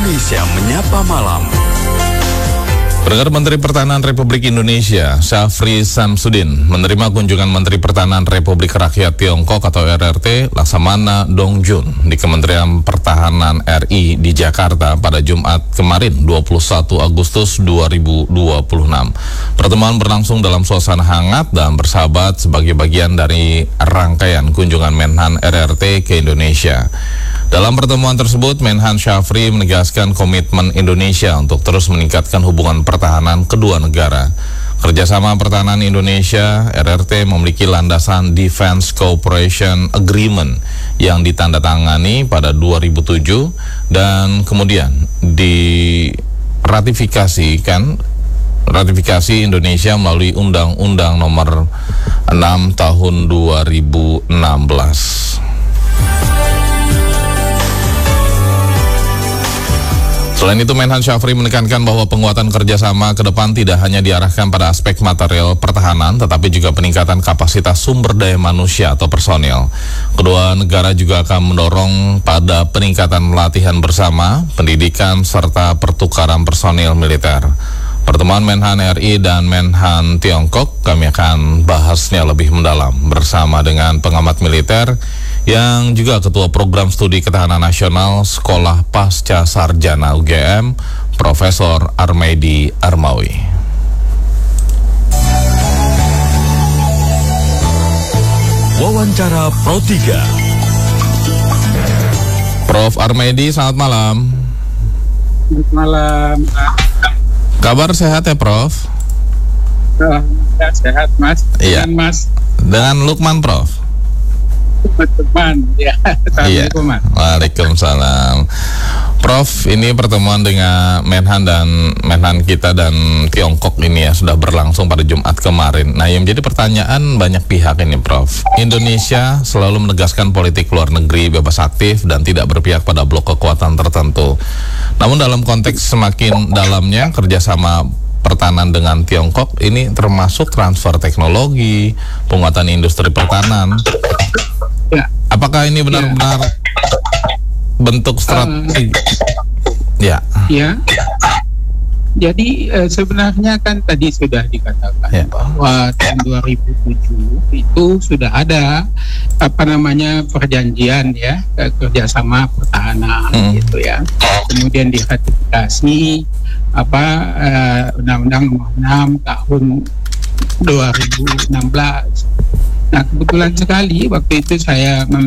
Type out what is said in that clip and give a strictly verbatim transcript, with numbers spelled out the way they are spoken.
Indonesia Menyapa Malam. Pendengar, Menteri Pertahanan Republik Indonesia Syafri Samsudin menerima kunjungan Menteri Pertahanan Republik Rakyat Tiongkok atau R R T Laksamana Dongjun di Kementerian Pertahanan R I di Jakarta pada Jumat kemarin dua puluh satu Agustus dua ribu dua puluh enam. Pertemuan berlangsung dalam suasana hangat dan bersahabat sebagai bagian dari rangkaian kunjungan Menhan R R T ke Indonesia. Dalam pertemuan tersebut, Menhan Syafri menegaskan komitmen Indonesia untuk terus meningkatkan hubungan pertahanan kedua negara. Kerjasama pertahanan Indonesia R R T memiliki landasan Defense Cooperation Agreement yang ditandatangani pada dua ribu tujuh dan kemudian diratifikasikan ratifikasi Indonesia melalui Undang-Undang Nomor enam Tahun dua ribu enam belas. Selain itu, Menhan Syafri menekankan bahwa penguatan kerjasama ke depan tidak hanya diarahkan pada aspek material pertahanan, tetapi juga peningkatan kapasitas sumber daya manusia atau personil. Kedua negara juga akan mendorong pada peningkatan latihan bersama, pendidikan, serta pertukaran personil militer. Pertemuan Menhan R I dan Menhan Tiongkok kami akan bahasnya lebih mendalam bersama dengan pengamat militer yang juga Ketua Program Studi Ketahanan Nasional Sekolah Pasca Sarjana U G M, Profesor Armedi Armawi. Wawancara Pro tiga. Prof Armedi, selamat malam. Selamat malam. Kabar sehat ya, Prof? Uh, ya, sehat, Mas. Iya. Dengan Mas. Dengan Lukman, Prof? Teman, ya. Iya. Waalaikumsalam. Prof, ini pertemuan dengan Menhan dan Menhan kita dan Tiongkok ini ya sudah berlangsung pada Jumat kemarin. Nah, yang menjadi pertanyaan banyak pihak ini, Prof. Indonesia selalu menegaskan politik luar negeri bebas aktif dan tidak berpihak pada blok kekuatan tertentu. Namun dalam konteks semakin dalamnya kerjasama pertahanan dengan Tiongkok ini termasuk transfer teknologi, penguatan industri pertahanan. Ya. Apakah ini benar-benar ya. bentuk strategi? Uh, ya. Ya. Jadi eh, sebenarnya kan tadi sudah dikatakan ya. bahwa tahun dua ribu tujuh itu sudah ada apa namanya perjanjian ya kerjasama pertahanan hmm. gitu ya. Kemudian diratifikasi apa eh, Undang-Undang Nomor enam Tahun dua ribu enam belas. Nah, kebetulan sekali waktu itu saya